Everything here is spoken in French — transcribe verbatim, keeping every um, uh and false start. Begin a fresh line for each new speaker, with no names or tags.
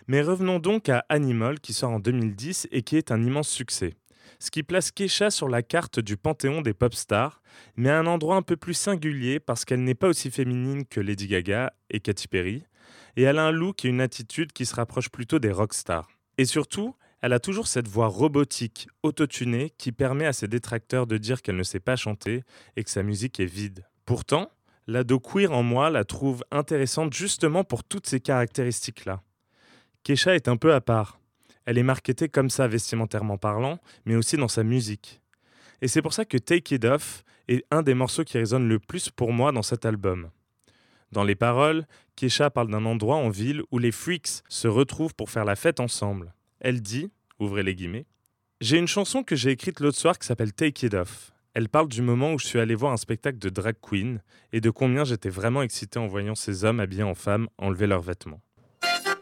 Mais revenons donc à Animal qui sort en deux mille dix et qui est un immense succès. Ce qui place Kesha sur la carte du panthéon des pop stars, mais à un endroit un peu plus singulier parce qu'elle n'est pas aussi féminine que Lady Gaga et Katy Perry, et elle a un look et une attitude qui se rapprochent plutôt des rock stars. Et surtout, elle a toujours cette voix robotique, autotunée, qui permet à ses détracteurs de dire qu'elle ne sait pas chanter et que sa musique est vide. Pourtant, l'ado queer en moi la trouve intéressante justement pour toutes ces caractéristiques-là. Kesha est un peu à part. Elle est marketée comme ça vestimentairement parlant, mais aussi dans sa musique. Et c'est pour ça que Take It Off est un des morceaux qui résonne le plus pour moi dans cet album. Dans les paroles, Kesha parle d'un endroit en ville où les freaks se retrouvent pour faire la fête ensemble. Elle dit, ouvrez les guillemets, j'ai une chanson que j'ai écrite l'autre soir qui s'appelle Take It Off. Elle parle du moment où je suis allé voir un spectacle de drag queen et de combien j'étais vraiment excité en voyant ces hommes habillés en femmes enlever leurs vêtements.